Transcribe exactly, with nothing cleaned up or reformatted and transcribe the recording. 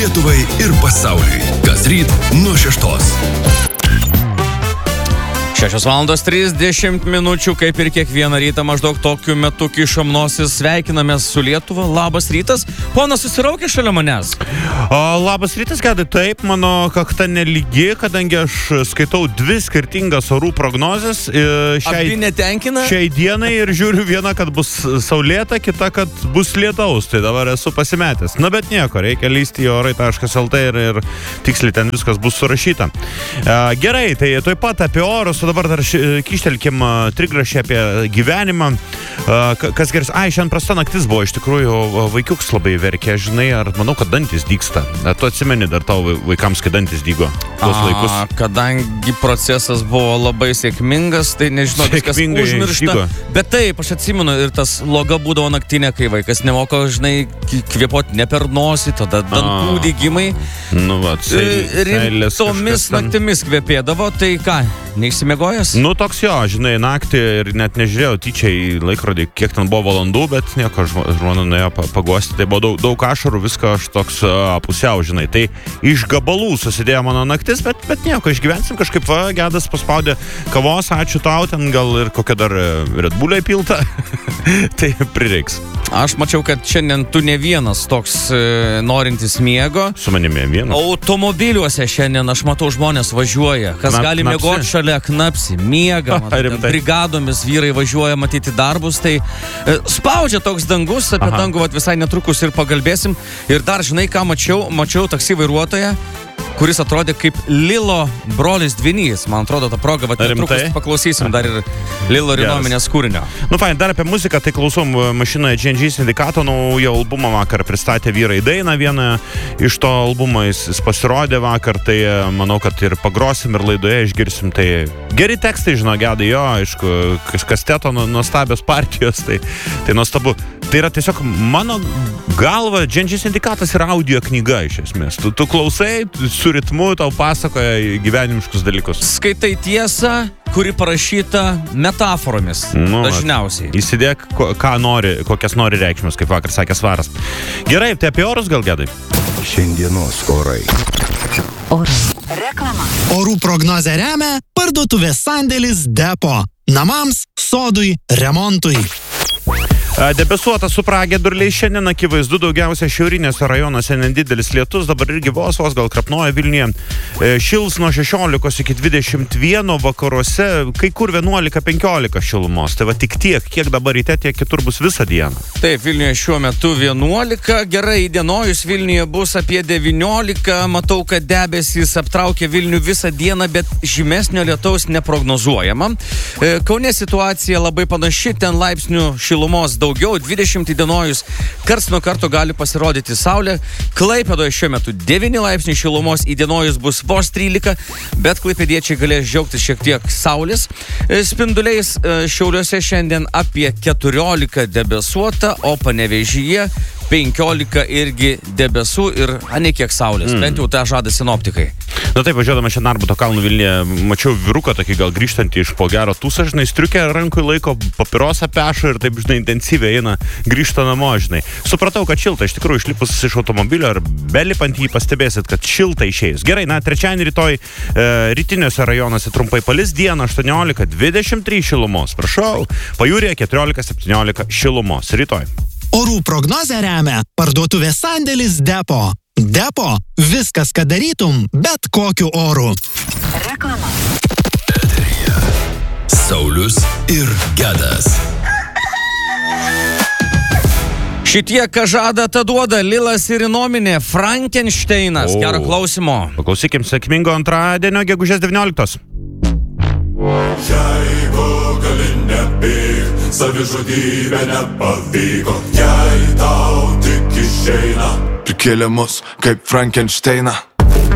Lietuvai ir pasauliui. Kas ryt nuo šeštos. šešios valandos trisdešimt minučių, kaip ir kiekvieną rytą maždaug tokiu metu kišom nosis, sveikinamės su Lietuva. Labas rytas. Ponas susiraukė šalia manęs. O, labas rytas, Gedai. Taip, mano kakta nelygi, kadangi aš skaitau dvi skirtingas orų prognozes. Šiai, Abi netenkina? Šiai dienai ir žiūriu vieną, kad bus saulėta, kita, kad bus lietaus. Tai dabar esu pasimetęs. Na, bet nieko, reikia lysti į orai taškas el t ir, ir tiksliai ten viskas bus surašyta. Gerai, tai taip pat apie orus. Dabar dar kyštelkim trigrašį apie gyvenimą. Kas geras, ai, šiandien prasta naktis buvo, iš tikrųjų, vaikiuks labai verkė, žinai, ar manau, kad dantis dygsta. Tu atsimeni dar tavo vaikams, kai dantis dygo tuos A, laikus? Kadangi procesas buvo labai sėkmingas, tai nežinau, viskas užmiršta. Dygo. Bet taip, aš atsimenu, ir tas loga būdavo naktinė, kai vaikas nemoko, žinai, kvėpoti ne per nosį, tada dantų dygimai. Nu, va, rimtomis naktimis kvėpėdavo, tai ką, neišsimegojęs? Nu, toks jo, žinai, naktį ir net nežiūrėjau tyčia į laikrodį, kiek ten buvo valandų, bet nieko, žmona nuėjo paguosti. Tai buvo daug, daug ašarų, viską aš toks a, pusiau, žinai. Tai iš gabalų susidėjo mano naktis, bet, bet nieko, išgyvensim kažkaip, va, Gedas paspaudė kavos, ačiū tau, ten gal ir kokia dar Red Bull'ai pilta. Tai prireiks. Aš mačiau, kad šiandien tu ne vienas toks e, norintis miego. Su manimi vienas. Automobiliuose šiandien aš matau žmonės važiuoja. Kas Knap, gali miegoti šalia, knapsi, miega. Matai, brigadomis vyrai važiuoja matyti darbus. Tai e, spaudžia toks dangus, apie Aha. dangų vat, visai netrukus ir pagalbėsim. Ir dar, žinai, ką mačiau? Mačiau taksi vairuotoją, kuris atrodė kaip Lilo brolis dvinys. Man atrodo, tą progą, vat, netrukus paklausysim dar ir Lilo rinominės kūrinio. Nu, fain, dar apie muziką, tai klausom mašinoje G N G Sindikato, naują albumą vakar pristatė Vyrai dainą, vieną iš to albumo jis, jis pasirodė vakar, tai manau, kad ir pagrosim ir laidoje išgirsim, tai geri tekstai, žino, Gedai, jo, aišku, kasteto nuostabios partijos, tai, tai nuostabu. Tai yra tiesiog mano galva, G N G Sindikatas yra audio knyga iš esmės. Tu, tu klausai, su ritmu tau pasakoja gyvenimiškus dalykus. Skaitai tiesą, kuri parašyta metaforomis, nu, dažniausiai. Įsidėk, ką nori, kokias nori reikšmės, kaip vakar sakė Svaras. Gerai, tai apie orus gal, Gedai? Šiandienos orai. Orai. Reklama. Orų prognozę remia parduotuvės sandėlis Depo. Namams, sodui, remontui. Debesuota su pragiedruliais šiandien, akivaizdu, daugiausia šiaurinėse rajonuose nedidelis lietus, dabar irgi vos vos gal krapnoja Vilniuje. Šils nuo šešiolikos iki dvidešimt vieno, vakaruose kai kur vienuolika penkiolika šilumos. Tai va tik tiek, kiek dabar ryte, tiek kitur bus visą dieną. Taip, Vilniuje šiuo metu vienuolika, gerai įdienojus Vilniuje bus apie devyniolika, matau, kad debesys aptraukia Vilnių visą dieną, bet žymesnio lietaus neprognozuojama. Kaune situacija labai panaši, ten laipsnių šilumos daugiau, dvidešimt įdienojus, karts nuo karto gali pasirodyti saulė. Klaipėdoje šiuo metu devyni laipsniai šilumos, įdienojus bus vos trylika, bet klaipėdiečiai galės džiaugtis šiek tiek saulės. Spinduliais Šiauliuose šiandien apie keturiolika debesuota, o Panevėžyje penkiolika irgi debesų ir ane kiek saulės. Mm. Bent jau tą žada sinoptikai. Na taip, važiuodama šią Narbuto kalnų Vilniuje, mačiau vyruką tokį gal grįžtantį iš po gero tūsą, žinai, striukę rankui laiko, papirosą pešo ir taip, žinai, intensyviai eina, grįžta namo, žinai. Supratau, kad šilta, iš tikrųjų, išlipus iš automobilio ar belipant jį pastebėsit, kad šilta išėjus. Gerai, na, trečiadienį rytoj e, rytiniuose rajonuose trumpai palis, dieną aštuoniolika dvidešimt trys šilumos. Prašau, Pajūryje keturiolika septyniolika šilumos. Rytoj. Orų prognozę remia parduotuvės sandėlis Depo. Depo. Viskas, ką darytum, bet kokiu oru. Reklama. Eteryje Saulius ir Gedas. Šitie, ką žada, tą duoda Lilas ir Inominė, Frankensteinas. Gero klausimo. Paklausykim sėkmingo antradienio, gegužės devynioliktos. Jeigu gali nepyk, savižudybė nepavyko, jei tau tik išeina, prikėlė mus kaip Frankensteiną.